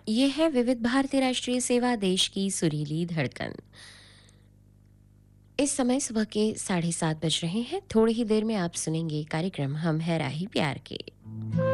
ये है विविध भारती राष्ट्रीय सेवा, देश की सुरीली धड़कन। इस समय सुबह के 7:30 बज रहे हैं। थोड़ी ही देर में आप सुनेंगे कार्यक्रम हम है राही प्यार के।